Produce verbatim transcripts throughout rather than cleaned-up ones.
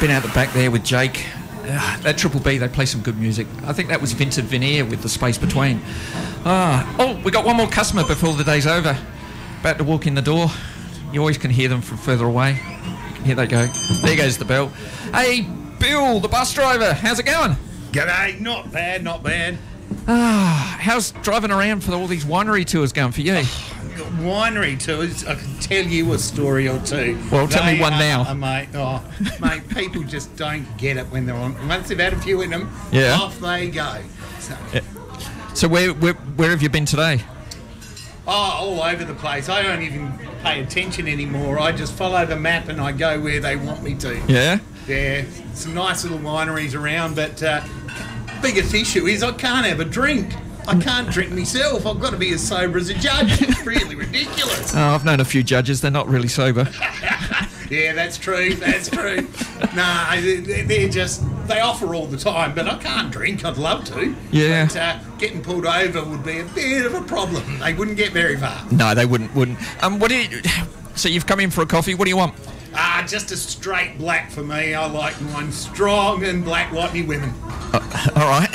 been out the back there with Jake. Uh, that Triple B, they play some good music. I think that was Vincent Veneer with The Space Between. Ah, oh, we got one more customer before the day's over. About to walk in the door. You always can hear them from further away. Here they go. There goes the bell. Hey, Bill, the bus driver. How's it going? G'day. Not bad, not bad. Ah, how's driving around for all these winery tours going for you? Winery tours, I can tell you a story or two. Well, tell they me one are, now. Uh, mate, oh, mate, people just don't get it when they're on. Once they've had a few in them, yeah. off they go. So, yeah. so where, where where have you been today? Oh, all over the place. I don't even pay attention anymore. I just follow the map and I go where they want me to. Yeah? Yeah, some nice little wineries around, but uh, biggest issue is I can't have a drink. I can't drink myself. I've got to be as sober as a judge. It's really ridiculous. Oh, I've known a few judges. They're not really sober. Yeah, that's true. That's true. Nah, they're just, they offer all the time, but I can't drink. I'd love to. Yeah. But uh, getting pulled over would be a bit of a problem. They wouldn't get very far. No, they wouldn't. Wouldn't. Um, what do you? So you've come in for a coffee. What do you want? Ah, uh, just a straight black for me. I like mine strong and black like me women. Uh, all right.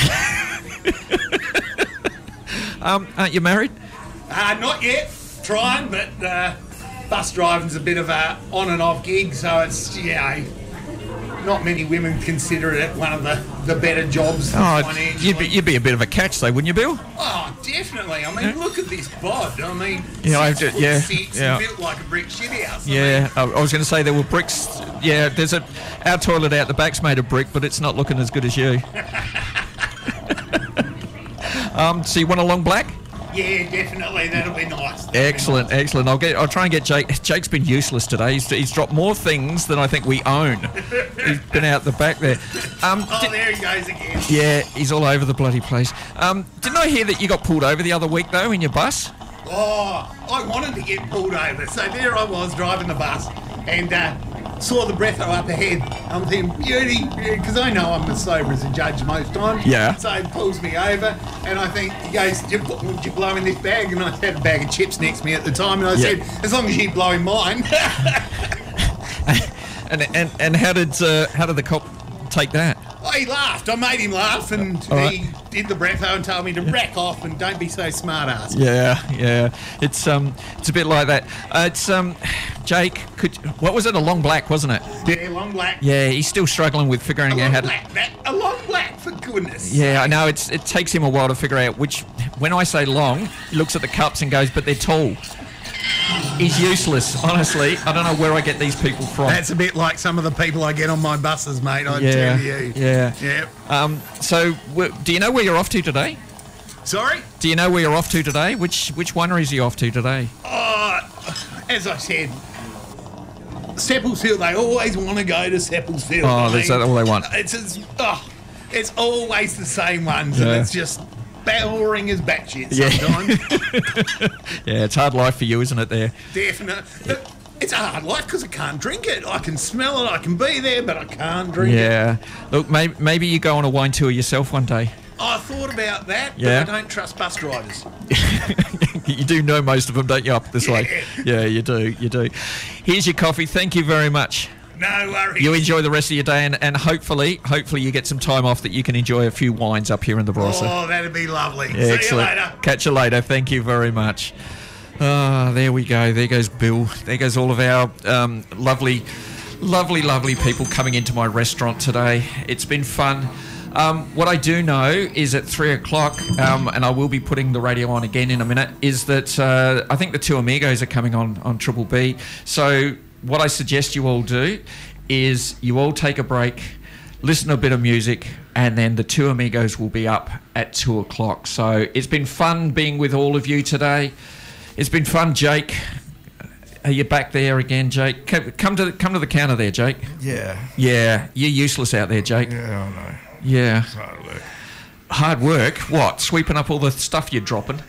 um, aren't you married? Uh, not yet. Trying, but uh, bus driving's a bit of a on and off gig, so it's, yeah, not many women consider it one of the, the better jobs. Oh, you'd be, you'd be a bit of a catch, though, wouldn't you, Bill? Oh, definitely. I mean, yeah. Look at this bod. I mean, yeah, six I yeah, six yeah. built like a brick shithouse. Yeah, I, mean, I was going to say there were bricks. Yeah, there's a our toilet out the back's made of brick, but it's not looking as good as you. um, so you want a long black? Yeah, definitely. That'll be nice. That'll excellent, be nice. excellent. I'll get. I'll try and get Jake. Jake's been useless today. He's, he's dropped more things than I think we own. He's been out the back there. Um, oh, did, there he goes again. Yeah, he's all over the bloody place. Um, didn't I hear that you got pulled over the other week though in your bus? Oh, I wanted to get pulled over, so there I was driving the bus, and uh, saw the breatho up ahead. I'm thinking, beauty, because I know I'm as sober as a judge most times. Yeah. So he pulls me over, and I think, he goes, did you, would you blow in this bag? And I had a bag of chips next to me at the time, and I yeah. said, as long as you blow in mine. and and and how did uh, how did the cop take that? Oh, he laughed. I made him laugh, and All he right. did the breatho and told me to rack off and don't be so smart ass. Yeah, yeah. It's um, it's a bit like that. Uh, it's um, Jake. Could what was it? A long black, wasn't it? Yeah, long black. Yeah, he's still struggling with figuring a out long how to. Black, that, a long black, for goodness. Yeah, I know. It's it takes him a while to figure out which. When I say long, he looks at the cups and goes, "But they're tall." He's useless, honestly. I don't know where I get these people from. That's a bit like some of the people I get on my buses, mate, I yeah, tell you. Yeah, yeah. Um, so, w- do you know where you're off to today? Sorry? Do you know where you're off to today? Which which wineries are you off to today? Oh, as I said, Sepples Hill, they always want to go to Sepples Hill. Oh, that's all they want. It's, it's, oh, it's always the same ones, yeah. and it's just boring as batshit sometimes. Yeah. Yeah, it's hard life for you, isn't it, there? Definitely. Yeah. It's a hard life because I can't drink it. I can smell it, I can be there, but I can't drink yeah. it. Yeah. Look, maybe, maybe you go on a wine tour yourself one day. I thought about that, yeah. but I don't trust bus drivers. You do know most of them, don't you, up this yeah. way? Yeah, you do, you do. Here's your coffee. Thank you very much. No worries. You enjoy the rest of your day, and, and hopefully, hopefully you get some time off that you can enjoy a few wines up here in the Barossa. Oh, that'd be lovely. Yeah, See excellent. you later. Catch you later. Thank you very much. Ah, oh, there we go. There goes Bill. There goes all of our um, lovely, lovely, lovely people coming into my restaurant today. It's been fun. Um, what I do know is at three o'clock, um, and I will be putting the radio on again in a minute, is that uh, I think the Two Amigos are coming on on Triple B. So what I suggest you all do is you all take a break, listen to a bit of music, and then the Two Amigos will be up at two o'clock. So it's been fun being with all of you today. It's been fun, Jake. Are you back there again, Jake? Come to the, come to the counter there, Jake. Yeah. Yeah, you're useless out there, Jake. Yeah, I know. Yeah. It's hard work. Hard work? What? Sweeping up all the stuff you're dropping?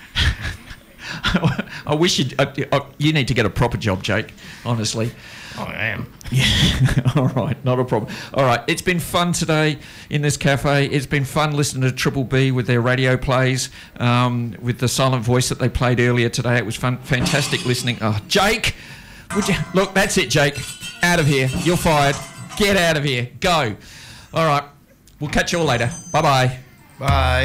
I wish you'd... Uh, uh, you need to get a proper job, Jake, honestly. I am. Yeah. All right, not a problem. All right, it's been fun today in this cafe. It's been fun listening to Triple B with their radio plays, um, with the silent voice that they played earlier today. It was fun, fantastic listening. Oh, Jake, would you... Look, that's it, Jake. Out of here. You're fired. Get out of here. Go. All right. We'll catch you all later. Bye-bye. Bye.